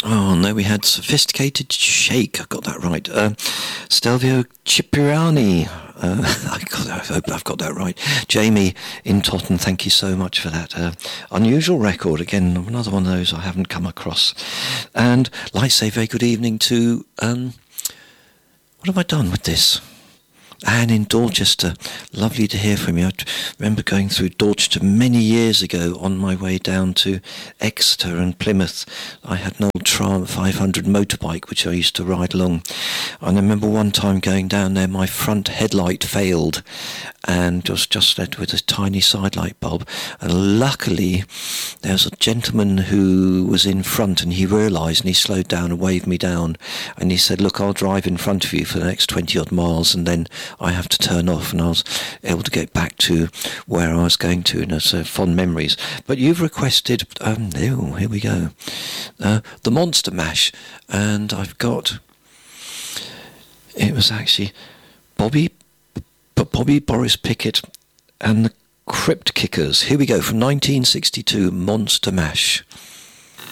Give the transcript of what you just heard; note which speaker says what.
Speaker 1: Oh, no, we had Sophisticated Shake. I got that right. Stelvio Cipriani. I hope I've got that right. Jamie in Totten, thank you so much for that. Unusual record. Again, another one of those I haven't come across. And like say, very good evening to... what have I done with this? Anne in Dorchester, lovely to hear from you. I remember going through Dorchester many years ago on my way down to Exeter and Plymouth. I had an old Triumph 500 motorbike which I used to ride along. And I remember one time going down there, my front headlight failed and was just led with a tiny side light bulb. And luckily there was a gentleman who was in front and he realised and he slowed down and waved me down. And he said, look, I'll drive in front of you for the next 20 odd miles and then I have to turn off, and I was able to get back to where I was going to, and it's fond memories. But you've requested, here we go, the Monster Mash, and I've got, it was actually Bobby Boris Pickett and the Crypt Kickers. Here we go, from 1962, Monster Mash.